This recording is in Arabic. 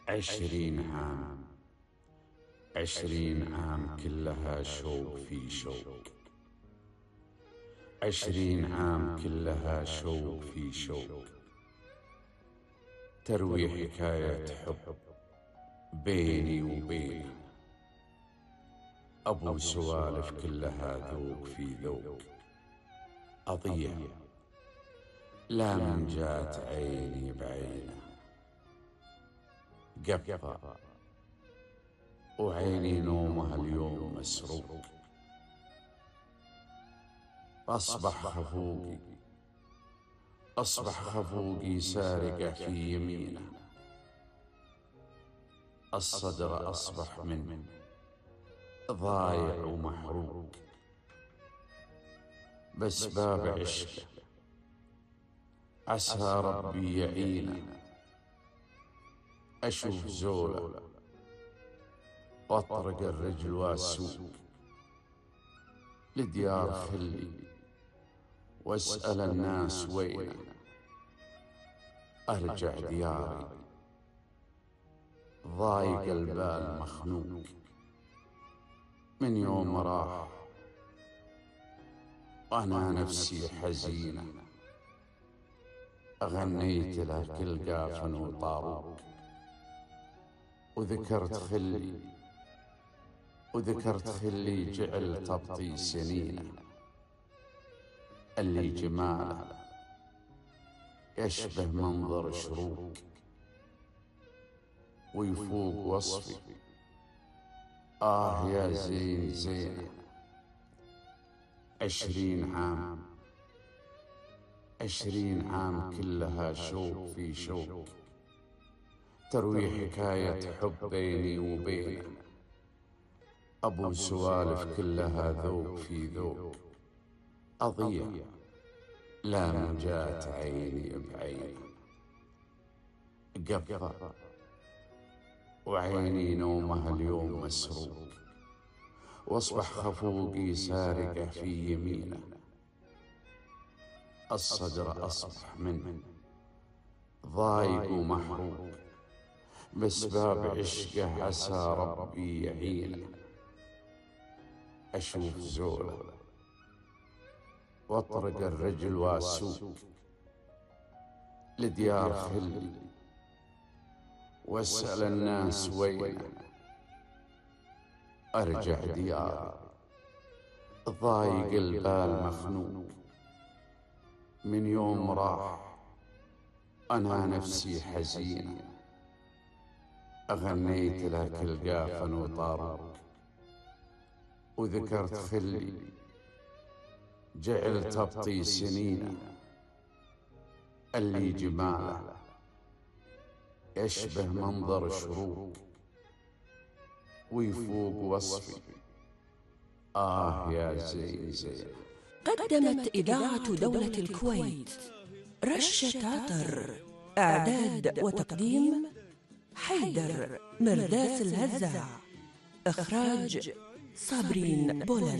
20 عام، 20 عام كلها شوق في شوق، 20 عام كلها شوق في شوق، تروي حكاية حب بيني وبينه، أبو سوالف كلها ذوق في ذوق، أضيع لا من جات عيني بعينه، قبضة وعيني نومها اليوم مسروق، أصبح خفوقي سارقة في يمينه، الصدر أصبح من ضايع ومحروق، بس باب عشقه عسى ربي يعينه، أشوف زوله واطرق الرجل واسوق لديار خلي واسأل الناس وينه، أرجع دياري ضايق البال مخنوق، من يوم راح أنا نفسي حزينة، غنيت له كل قاف وطاروق، وذكرت خلي جعل تبطي سنينه، اللي جماله يشبه منظر شروق، ويفوق وصفي يا زين زينه. 20 عام، 20 عام كلها شوق في شوق، تروي حكاية حب بيني وبينه، أبو سوالف كلها ذوق في ذوق، أضيع لا من جات عيني بعينه، قبضة وعيني نومها اليوم مسروق، واصبح خفوقي سارقة في يمينه، الصدر أصبح من ضايق ومحروق، بس باب عشقه عسى ربي يعينه، أشوف زوله واطرق الرجل واسوق لديار خلي واسأل الناس وينه، أرجع دياري ضايق البال مخنوق، من يوم راح أنا نفسي حزينة، أغنيت له كل قاف وطاروق، وذكرت خلي جعل تبطي سنينه، اللي جماله يشبه منظر شروق، ويفوق وصفي يا زين زين. قدمت إذاعة دولة الكويت رشة عطر، إعداد وتقديم حيدر مرداس الهزاع، إخراج صابرين بولن.